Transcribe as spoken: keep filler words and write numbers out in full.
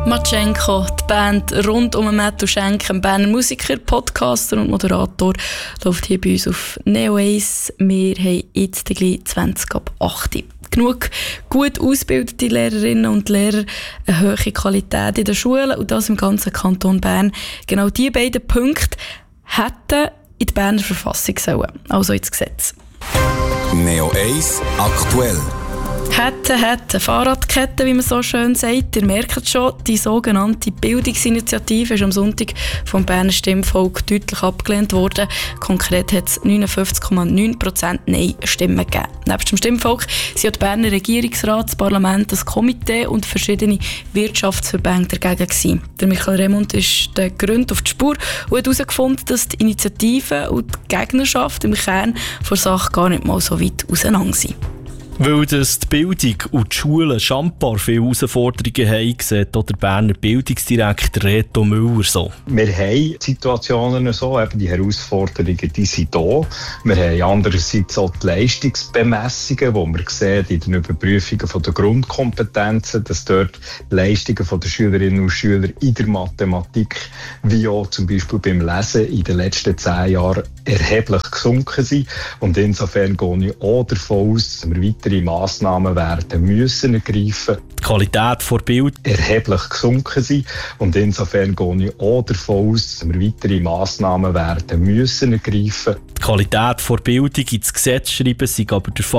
Matschenko, die Band rund um Matthew Schenk, ein Berner Musiker, Podcaster und Moderator, läuft hier bei uns auf Neo eins. Wir haben jetzt gleich zwanzig ab acht. Genug gut ausgebildete Lehrerinnen und Lehrer, eine hohe Qualität in den Schulen und das im ganzen Kanton Bern. Genau diese beiden Punkte hätten in die Berner Verfassung sollen, also ins Gesetz. Neo eins aktuell. Hätte, hätte, Fahrradkette, wie man so schön sagt. Ihr merkt es schon, die sogenannte Bildungsinitiative ist am Sonntag vom Berner Stimmvolk deutlich abgelehnt worden. Konkret hat es neunundfünfzig Komma neun Prozent Nein-Stimmen gegeben. Neben dem Stimmvolk sind auch der Berner Regierungsrat, das Parlament, das Komitee und verschiedene Wirtschaftsverbände dagegen gewesen. Der Michael Remund ist der Grund auf die Spur und hat herausgefunden, dass die Initiative und die Gegnerschaft im Kern von der Sache gar nicht mal so weit auseinander sind. Weil das die Bildung und die Schulen schambar viele Herausforderungen haben, sieht auch der Berner Bildungsdirektor Reto Müller so. Wir haben Situationen so, eben die Herausforderungen, die sind da. Wir haben andererseits auch die Leistungsbemessungen, wo wir sehen in den Überprüfungen der Grundkompetenzen, dass dort Leistungen der Schülerinnen und Schüler in der Mathematik, wie auch zum Beispiel beim Lesen in den letzten zehn Jahren erheblich gesunken sind. Und insofern gehe ich auch davon aus, dass wir weiter Massnahmen werden müssen ergreifen. Die Qualität der Bildung erheblich gesunken sind. Und insofern gehe ich auch davon aus, dass wir weitere Massnahmen werden müssen ergreifen. Die Qualität der Bildung ins Gesetz schreiben, sei aber der